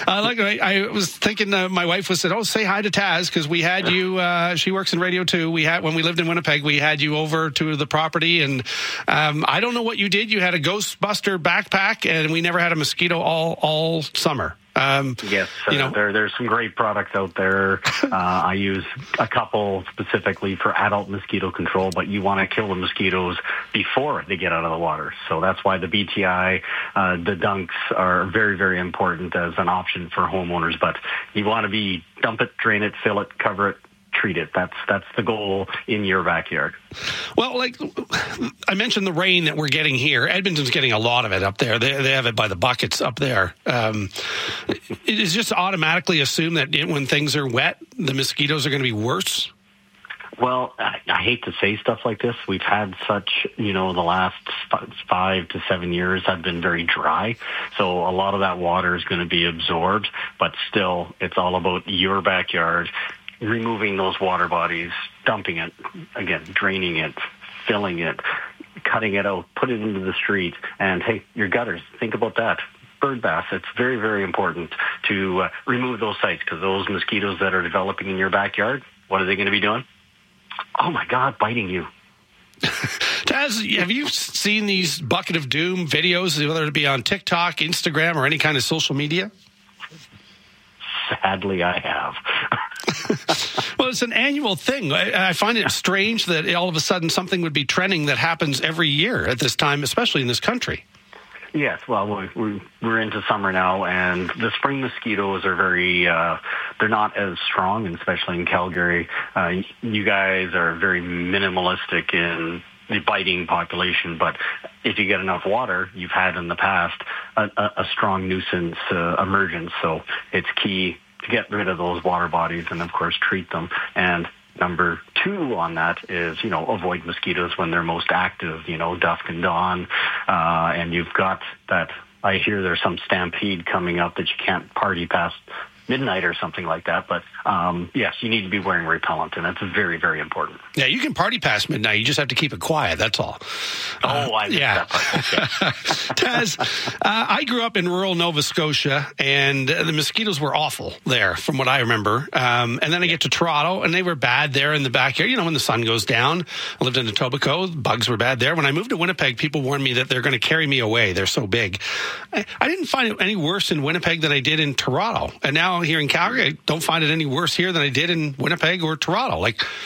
I was thinking, my wife was said, "Oh, say hi to Taz," because we had you. She works in radio too. We had when we lived in Winnipeg, we had you over to the property, and I don't know what you did. You had a Ghostbuster backpack, and we never had a mosquito all summer. Yes, there's some great products out there. I use a couple specifically for adult mosquito control, but you want to kill the mosquitoes before they get out of the water. So that's why the BTI, the dunks are very, very important as an option for homeowners. But you want to dump it, drain it, fill it, cover it, treat it. That's the goal in your backyard. Well, like I mentioned, the rain that we're getting here, Edmonton's getting a lot of it up there. They have it by the buckets up there. It is just automatically assumed that when things are wet, the mosquitoes are going to be worse. Well, I hate to say stuff like this. We've had such, the last 5 to 7 years have been very dry. So a lot of that water is going to be absorbed, but still it's all about your backyard. Removing those water bodies, dumping it, again, draining it, filling it, cutting it out, put it into the street, and hey, your gutters, think about that. Bird baths, it's very, very important to remove those sites, because those mosquitoes that are developing in your backyard, what are they going to be doing? Oh my God, biting you. Taz, have you seen these Bucket of Doom videos, whether it be on TikTok, Instagram, or any kind of social media? Sadly, I have. Well, it's an annual thing. I find it strange that all of a sudden something would be trending that happens every year at this time, especially in this country. Yes, well, we're into summer now, and the spring mosquitoes are they're not as strong, and especially in Calgary. You guys are very minimalistic in the biting population, but if you get enough water, you've had in the past a strong nuisance emergence, so it's key to get rid of those water bodies and, of course, treat them. And number 2 on that is, avoid mosquitoes when they're most active, dusk and dawn. And you've got that, I hear there's some stampede coming up that you can't party past midnight or something like that. But yes, you need to be wearing repellent, and that's very, very important. Yeah, you can party past midnight. You just have to keep it quiet. That's all. I missed that part. Okay. Taz, I grew up in rural Nova Scotia, and the mosquitoes were awful there, from what I remember. And then I get to Toronto, and they were bad there in the backyard. When the sun goes down. I lived in Etobicoke. Bugs were bad there. When I moved to Winnipeg, people warned me that they're going to carry me away. They're so big. I didn't find it any worse in Winnipeg than I did in Toronto. And now here in Calgary, I don't find it any worse here than I did in Winnipeg or Toronto.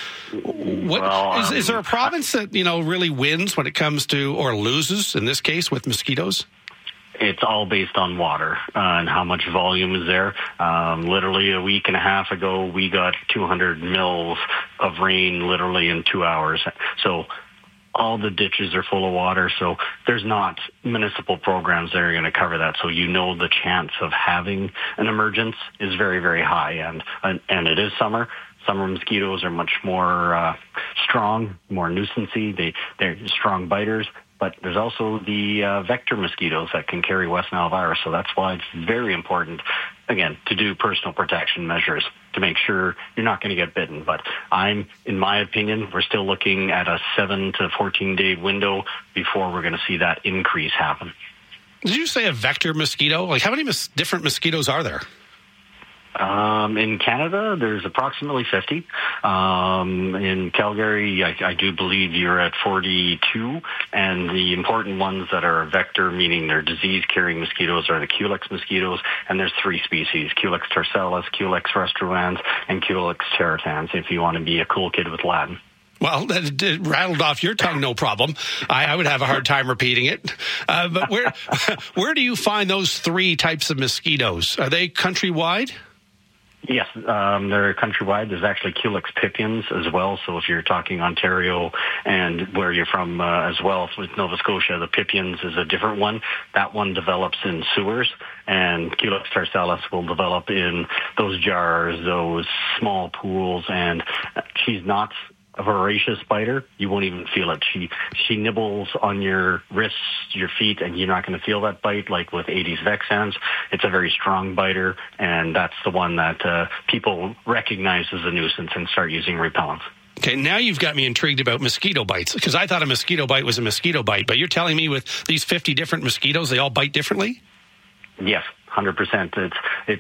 Is there a province that, really wins when it comes to, or loses in this case, with mosquitoes? It's all based on water and how much volume is there. Literally a week and a half ago, we got 200 mils of rain literally in 2 hours. So all the ditches are full of water, so there's not municipal programs that are going to cover that. So the chance of having an emergence is very, very high. And it is summer. Summer mosquitoes are much more strong, more nuisancey. They're strong biters. But there's also the vector mosquitoes that can carry West Nile virus. So that's why it's very important, again, to do personal protection measures to make sure you're not going to get bitten. But in my opinion, we're still looking at a 7 to 14-day window before we're going to see that increase happen. Did you say a vector mosquito? How many different mosquitoes are there? In Canada, there's approximately 50. In Calgary, I do believe you're at 42. And the important ones that are vector, meaning they're disease-carrying mosquitoes, are the Culex mosquitoes. And there's 3 species: Culex tarcellus, Culex restruans, and Culex teratans, if you want to be a cool kid with Latin. Well, that rattled off your tongue, no problem. I would have a hard time repeating it. But where do you find those 3 types of mosquitoes? Are they countrywide? Yes, they're countrywide. There's actually Culex pipiens as well. So if you're talking Ontario and where you're from as well, with Nova Scotia, the pipiens is a different one. That one develops in sewers, and Culex tarcellus will develop in those jars, those small pools, and she's not a voracious biter. You won't even feel it. She nibbles on your wrists, your feet, and you're not going to feel that bite like with Aedes vexans. It's a very strong biter, and that's the one that people recognize as a nuisance and start using repellents. Okay, now you've got me intrigued about mosquito bites, because I thought a mosquito bite was a mosquito bite, but you're telling me with these 50 different mosquitoes, they all bite differently? Yes, 100%. It's